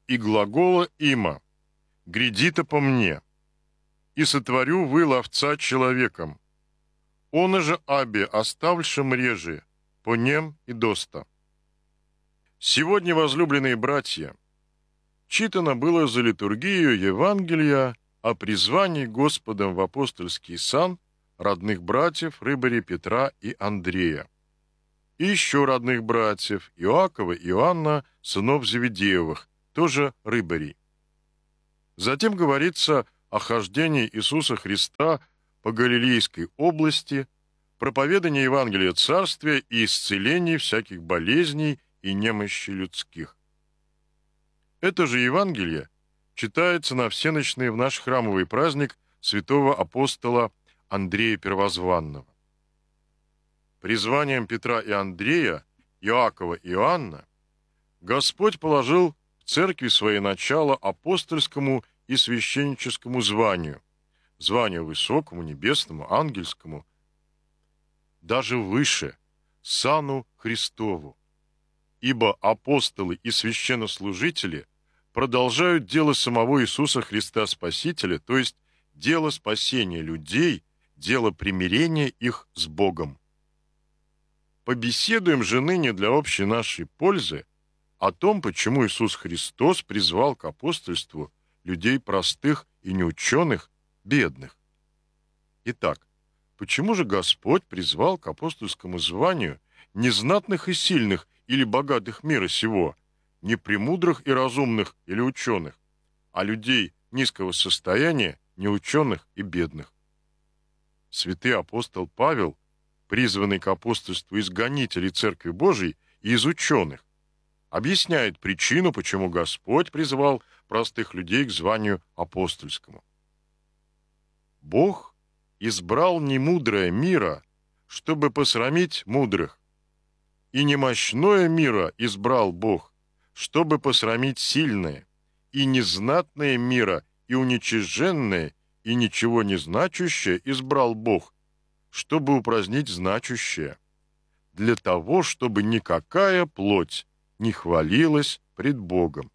и глагола има, грядито по мне, и сотворю вы ловца человеком, он же абе оставльшим реже, по нем и доста. Сегодня, возлюбленные братья, читано было за литургию Евангелия о призвании Господом в апостольский сан родных братьев Рыбаря Петра и Андрея, и еще родных братьев Иакова и Иоанна, сынов Зеведеевых, тоже рыбарей. Затем говорится о хождении Иисуса Христа по Галилейской области, проповедании Евангелия Царствия и исцелении всяких болезней и немощей людских. Это же Евангелие читается на всеночный в наш храмовый праздник святого апостола Андрея Первозванного. Призванием Петра и Андрея, Иакова и Иоанна Господь положил в церкви свои начало апостольскому и священническому званию высокому, небесному, ангельскому, даже выше, сану Христову. Ибо апостолы и священнослужители продолжают дело самого Иисуса Христа Спасителя, то есть дело спасения людей, дело примирения их с Богом. Побеседуем же ныне для общей нашей пользы о том, почему Иисус Христос призвал к апостольству людей простых и неученых, бедных. Итак, почему же Господь призвал к апостольскому званию не знатных и сильных или богатых мира сего, не премудрых и разумных или ученых, а людей низкого состояния, неученых и бедных? Святый апостол Павел, призванный к апостольству из гонителей Церкви Божией и из ученых, объясняет причину, почему Господь призвал простых людей к званию апостольскому. Бог избрал немудрое мира, чтобы посрамить мудрых, и немощное мира избрал Бог, чтобы посрамить сильное, и незнатное мира, и уничиженное, и ничего не значущее избрал Бог, чтобы упразднить значущее, для того, чтобы никакая плоть не хвалилась пред Богом.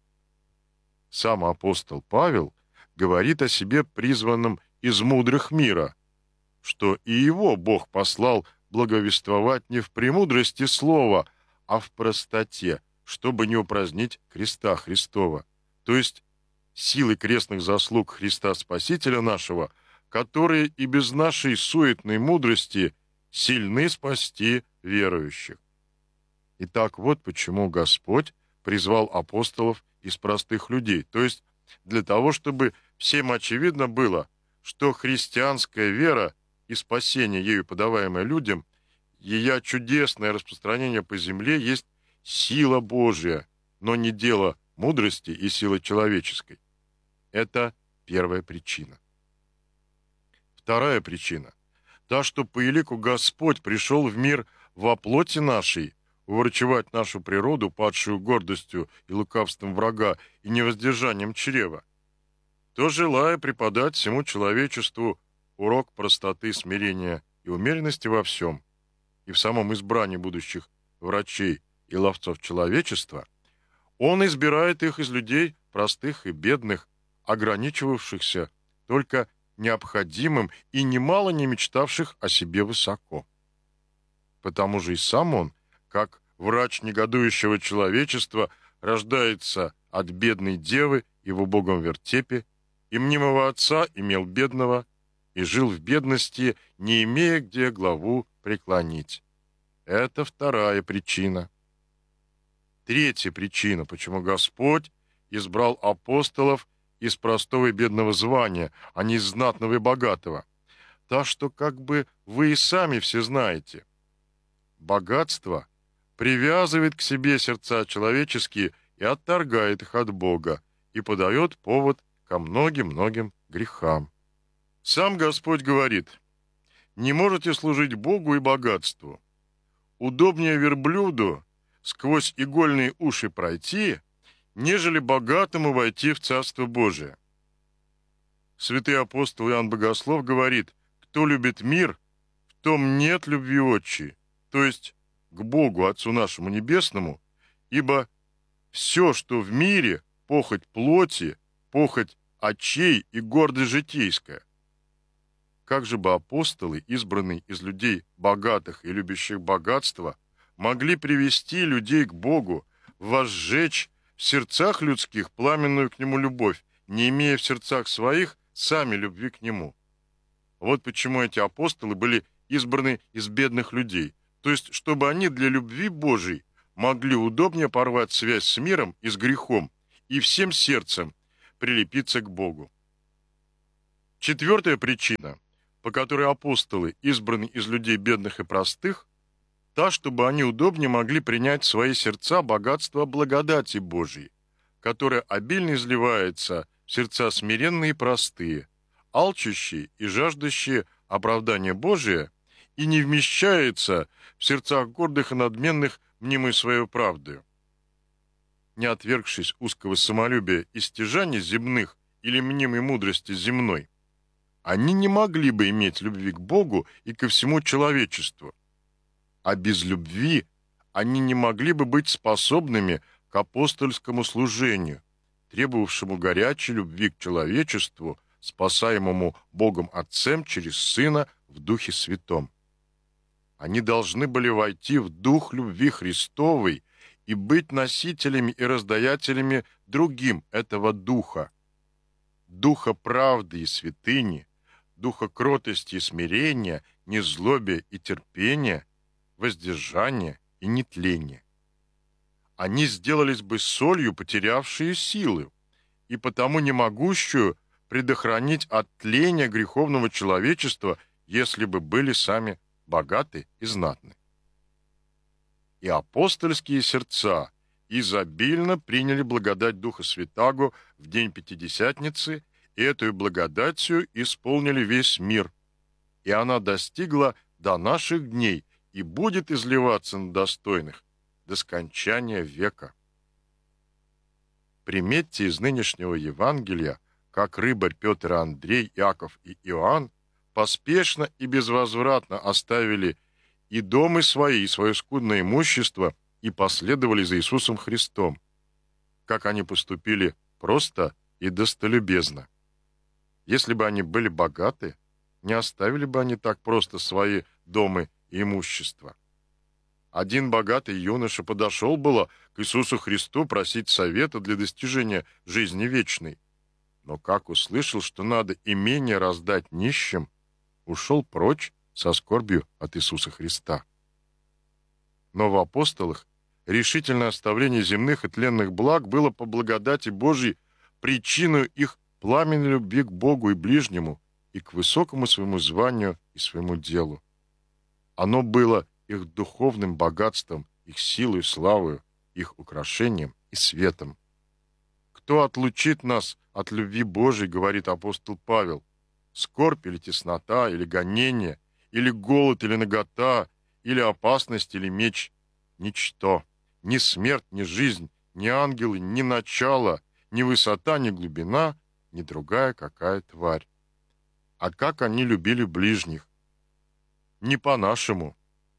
Сам апостол Павел говорит о себе призванном из мудрых мира, что и его Бог послал благовествовать не в премудрости слова, а в простоте, чтобы не упразднить креста Христова, то есть силы крестных заслуг Христа Спасителя нашего, которые и без нашей суетной мудрости сильны спасти верующих. Итак, вот почему Господь призвал апостолов из простых людей, то есть для того, чтобы всем очевидно было, что христианская вера и спасение, ею подаваемое людям, ее чудесное распространение по земле есть сила Божия, но не дело мудрости и силы человеческой. Это первая причина. Вторая причина – та, что по елику Господь пришел в мир во плоти нашей, уврачевать нашу природу, падшую гордостью и лукавством врага и невоздержанием чрева, то, желая преподать всему человечеству урок простоты, смирения и умеренности во всем, и в самом избрании будущих врачей и ловцов человечества, Он избирает их из людей простых и бедных, ограничивавшихся только необходимым и немало не мечтавших о себе высоко. Потому же и сам Он, как врач негодующего человечества, рождается от бедной девы и в убогом вертепе, и мнимого отца имел бедного, и жил в бедности, не имея где главу преклонить. Это вторая причина. Третья причина, почему Господь избрал апостолов из простого и бедного звания, а не из знатного и богатого, та, что как бы вы и сами все знаете. Богатство привязывает к себе сердца человеческие и отторгает их от Бога, и подает повод ко многим-многим грехам. Сам Господь говорит: «Не можете служить Богу и богатству. Удобнее верблюду сквозь игольные уши пройти, нежели богатому войти в Царство Божие». Святый апостол Иоанн Богослов говорит: «Кто любит мир, в том нет любви отчей», то есть к Богу, Отцу нашему Небесному, ибо все, что в мире, похоть плоти, похоть очей и гордость житейская. Как же бы апостолы, избранные из людей богатых и любящих богатства, могли привести людей к Богу, возжечь в сердцах людских пламенную к Нему любовь, не имея в сердцах своих сами любви к Нему? Вот почему эти апостолы были избраны из бедных людей, то есть чтобы они для любви Божией могли удобнее порвать связь с миром и с грехом и всем сердцем прилепиться к Богу. Четвертая причина, по которой апостолы избраны из людей бедных и простых, та, чтобы они удобнее могли принять в свои сердца богатство благодати Божией, которая обильно изливается в сердца смиренные и простые, алчущие и жаждущие оправдания Божия, и не вмещается в сердцах гордых и надменных мнимой своей правдою. Не отвергшись узкого самолюбия и стяжаний земных или мнимой мудрости земной, они не могли бы иметь любви к Богу и ко всему человечеству, а без любви они не могли бы быть способными к апостольскому служению, требовавшему горячей любви к человечеству, спасаемому Богом Отцем через Сына в Духе Святом. Они должны были войти в дух любви Христовой и быть носителями и раздаятелями другим этого духа, духа правды и святыни, духа кротости и смирения, незлобия и терпения, воздержания и нетления. Они сделались бы солью, потерявшие силы, и потому не могущую предохранить от тления греховного человечества, если бы были сами богаты и знатны. И апостольские сердца изобильно приняли благодать Духа Святаго в день Пятидесятницы, и эту благодатью исполнили весь мир, и она достигла до наших дней и будет изливаться на достойных до скончания века. Приметьте из нынешнего Евангелия, как рыбарь Петр и Андрей, Иаков и Иоанн поспешно и безвозвратно оставили и дома свои, и свое скудное имущество, и последовали за Иисусом Христом, как они поступили просто и достолюбезно. Если бы они были богаты, не оставили бы они так просто свои дома и имущество. Один богатый юноша подошел было к Иисусу Христу просить совета для достижения жизни вечной, но как услышал, что надо имение раздать нищим, ушел прочь со скорбью от Иисуса Христа. Но в апостолах решительное оставление земных и тленных благ было по благодати Божией причиной их пламенной любви к Богу и ближнему и к высокому своему званию и своему делу. Оно было их духовным богатством, их силой, славою, их украшением и светом. Кто отлучит нас от любви Божией, говорит апостол Павел, скорбь или теснота, или гонение, или голод, или нагота, или опасность, или меч? Ничто, ни смерть, ни жизнь, ни ангелы, ни начало, ни высота, ни глубина, ни другая какая тварь. А как они любили ближних? Не по-нашему.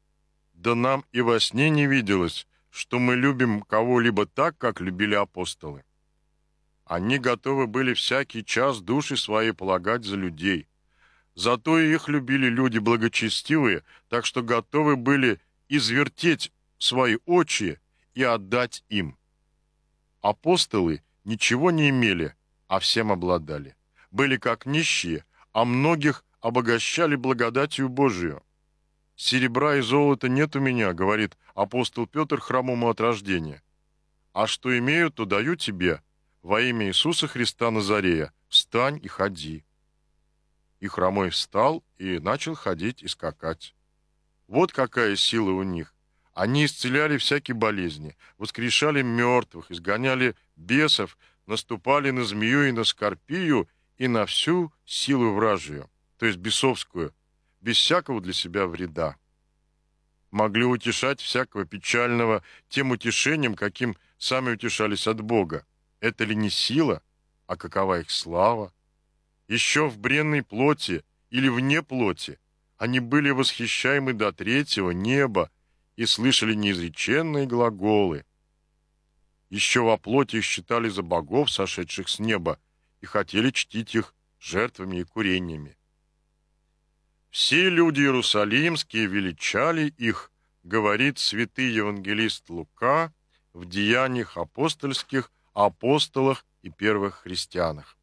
Да нам и во сне не виделось, что мы любим кого-либо так, как любили апостолы. Они готовы были всякий час души свои полагать за людей. Зато и их любили люди благочестивые, так что готовы были извертеть свои очи и отдать им. Апостолы ничего не имели, а всем обладали. Были как нищие, а многих обогащали благодатью Божию. «Серебра и золота нет у меня», — говорит апостол Петр хромому от рождения. «А что имею, то даю тебе. Во имя Иисуса Христа Назарея встань и ходи». И хромой встал и начал ходить и скакать. Вот какая сила у них. Они исцеляли всякие болезни, воскрешали мертвых, изгоняли бесов, наступали на змею и на скорпию и на всю силу вражию, то есть бесовскую, без всякого для себя вреда. Могли утешать всякого печального тем утешением, каким сами утешались от Бога. Это ли не сила, а какова их слава? Еще в бренной плоти или вне плоти они были восхищаемы до третьего неба и слышали неизреченные глаголы. Еще во плоти их считали за богов, сошедших с неба, и хотели чтить их жертвами и курениями. Все люди иерусалимские величали их, говорит святый евангелист Лука в Деяниях апостольских о апостолах и первых христианах.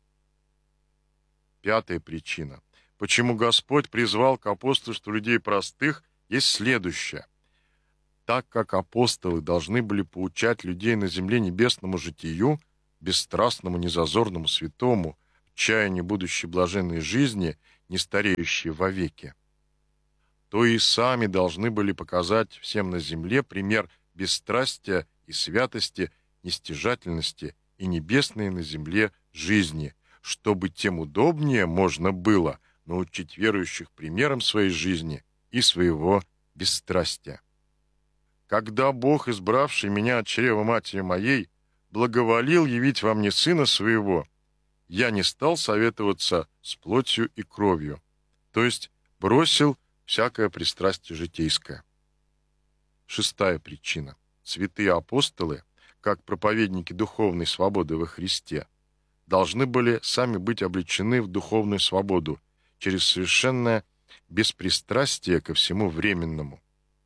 Пятая причина, почему Господь призвал к апостольству людей простых, есть следующее. Так как апостолы должны были поучать людей на земле небесному житию, бесстрастному, незазорному, святому, в чаянии будущей блаженной жизни, не стареющей вовеки, то и сами должны были показать всем на земле пример бесстрастия и святости, нестяжательности и небесной на земле жизни, чтобы тем удобнее можно было научить верующих примером своей жизни и своего бесстрастия. Когда Бог, избравший меня от чрева матери моей, благоволил явить во мне Сына Своего, я не стал советоваться с плотью и кровью, то есть бросил всякое пристрастие житейское. Шестая причина. Святые апостолы, как проповедники духовной свободы во Христе, должны были сами быть облечены в духовную свободу через совершенное беспристрастие ко всему временному.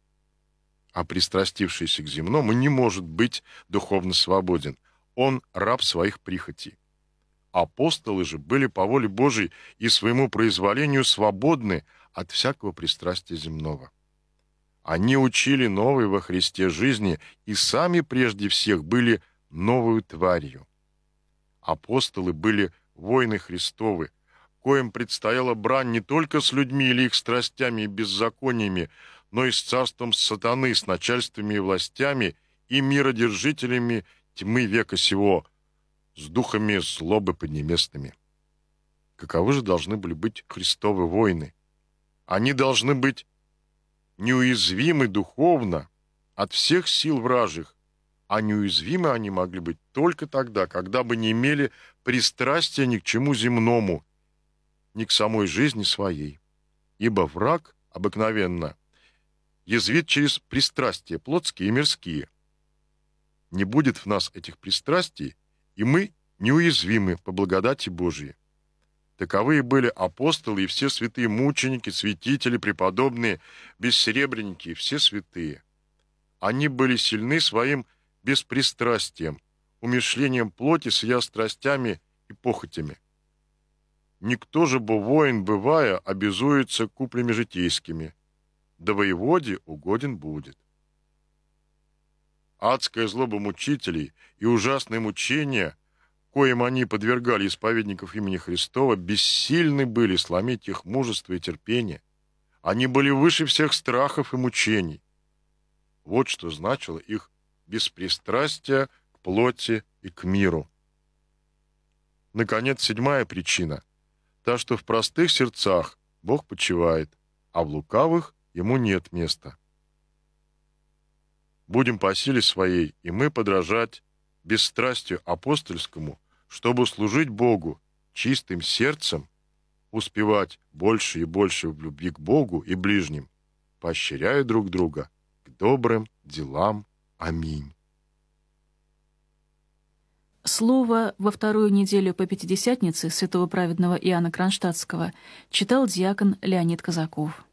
А пристрастившийся к земному не может быть духовно свободен. Он раб своих прихотей. Апостолы же были по воле Божией и своему произволению свободны от всякого пристрастия земного. Они учили новой во Христе жизни и сами прежде всех были новою тварью. Апостолы были воины Христовы, коим предстояла брань не только с людьми или их страстями и беззакониями, но и с царством сатаны, с начальствами и властями и миродержителями тьмы века сего, с духами злобы поднебесными. Каковы же должны были быть Христовы воины? Они должны быть неуязвимы духовно от всех сил вражьих, а неуязвимы они могли быть только тогда, когда бы не имели пристрастия ни к чему земному, ни к самой жизни своей. Ибо враг обыкновенно язвит через пристрастия плотские и мирские. Не будет в нас этих пристрастий, и мы неуязвимы по благодати Божией. Таковые были апостолы и все святые мученики, святители, преподобные, бессеребренники и все святые. Они были сильны своим беспристрастием, умерщвлением плоти с ее страстями и похотями. Никто же, бо воин, бывая, обязуется куплями житейскими, да воеводе угоден будет. Адская злоба мучителей и ужасные мучения, коим они подвергали исповедников имени Христова, бессильны были сломить их мужество и терпение. Они были выше всех страхов и мучений. Вот что значило их беспристрастие к плоти и к миру. Наконец, седьмая причина. Та, что в простых сердцах Бог почивает, а в лукавых ему нет места. Будем по силе своей, и мы подражать бесстрастию апостольскому, чтобы служить Богу чистым сердцем, успевать больше и больше в любви к Богу и ближним, поощряя друг друга к добрым делам. Аминь. Слово во вторую неделю по Пятидесятнице святого праведного Иоанна Кронштадтского читал диакон Леонид Казаков.